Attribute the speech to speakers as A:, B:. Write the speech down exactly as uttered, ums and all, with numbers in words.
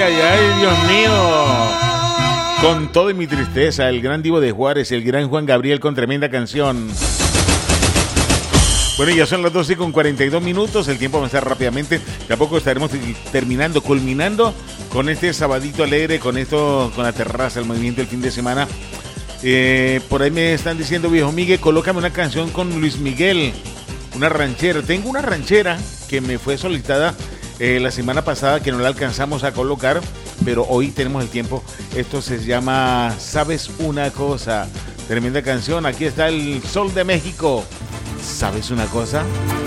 A: ay, ay, Dios mío. Con todo y mi tristeza, el gran Divo de Juárez, el gran Juan Gabriel con tremenda canción. Bueno, ya son las doce con cuarenta y dos minutos, el tiempo avanza rápidamente. Tampoco estaremos terminando, culminando con este sabadito alegre, con esto, con la terraza, el movimiento del fin de semana. Eh, por ahí me están diciendo, viejo Miguel, colócame una canción con Luis Miguel, una ranchera. Tengo una ranchera que me fue solicitada eh, la semana pasada, que no la alcanzamos a colocar, pero hoy tenemos el tiempo. Esto se llama ¿Sabes una cosa? Tremenda canción. Aquí está el Sol de México. ¿Sabes una cosa?